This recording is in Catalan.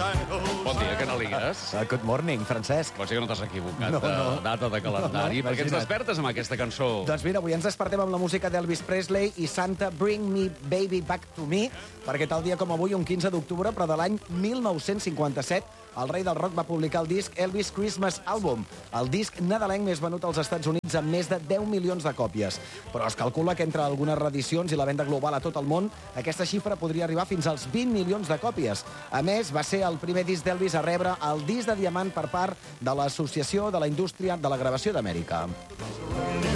Bon dia, Canalies. Good morning, Francesc. Pot ser que no t'has equivocat No. de data de calendari, perquè ens imagina't. despertes amb aquesta cançó. Doncs mira, avui ens despertem amb la música d'Elvis Presley i Santa Bring Me Baby Back to Me, perquè tal dia com avui, un 15 d'octubre, però de l'any 1957, el rei del rock va publicar el disc Elvis Christmas Album, el disc nadalenc més venut als Estats Units amb més de 10 milions de còpies. Però es calcula que entre algunes reedicions i la venda global a tot el món, aquesta xifra podria arribar fins als 20 milions de còpies. A més, va ser el primer disc d'Elvis a rebre el disc de diamant per part de l'Associació de la Indústria de la Gravació d'Amèrica.